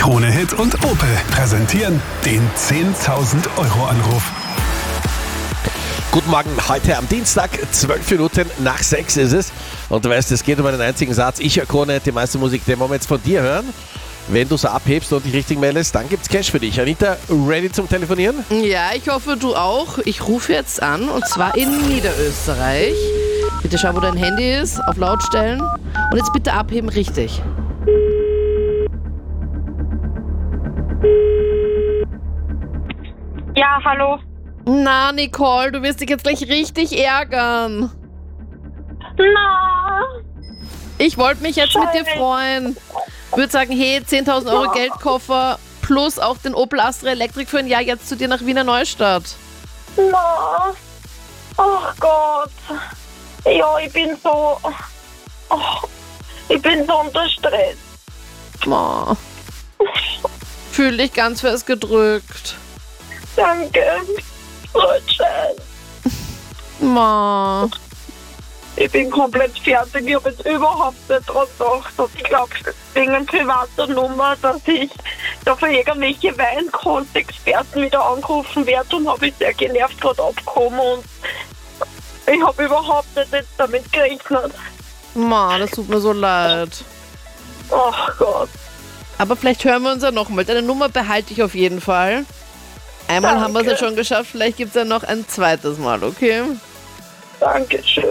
Krone Hit und Opel präsentieren den 10.000 Euro Anruf. Guten Morgen, heute am Dienstag, 12 Minuten nach 6 ist es. Und du weißt, es geht um einen einzigen Satz. Ich höre Krone Hit, die meiste Musik, den wollen wir jetzt von dir hören. Wenn du es abhebst und dich richtig meldest, dann gibt's Cash für dich. Anita, ready zum Telefonieren? Ja, ich hoffe, du auch. Ich rufe jetzt an, und zwar in Niederösterreich. Bitte schau, wo dein Handy ist, auf laut stellen. Und jetzt bitte abheben, richtig. Ja, hallo. Na, Nicole, du wirst dich jetzt gleich richtig ärgern. Na, Ich wollte mich jetzt mit dir freuen. Würde sagen, hey, 10.000 Euro Geldkoffer plus auch den Opel Astra Electric für ein Jahr jetzt zu dir nach Wiener Neustadt. na. Ach Gott. Ja, ich bin so unter Stress. Ma. Fühl dich ganz fest gedrückt. Danke. So schön. Ma. Ich bin komplett fertig. Ich habe jetzt überhaupt nicht dran gedacht. Und ich glaube, wegen einer privaten Nummer, dass ich da für irgendwelche Weinkonto-Experten wieder angerufen werde, und habe ich sehr genervt gerade abgekommen. Und ich habe überhaupt nicht jetzt damit gerechnet. Ma, das tut mir so leid. Ach Gott. Aber vielleicht hören wir uns ja nochmal. Deine Nummer behalte ich auf jeden Fall. Einmal Danke. haben wir es ja schon geschafft, vielleicht gibt es ja noch ein zweites Mal, okay? Dankeschön.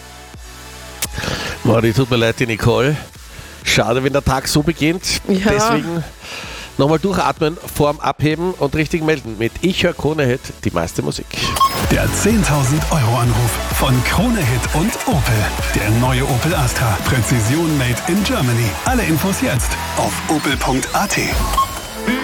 Mori, tut mir leid, die Nicole. Schade, wenn der Tag so beginnt. Ja. Deswegen nochmal durchatmen, vorm Abheben und richtig melden. Mit Ich höre Krone Hit, die meiste Musik. Der 10.000 Euro Anruf von Krone Hit und Opel. Der neue Opel Astra. Präzision made in Germany. Alle Infos jetzt auf opel.at.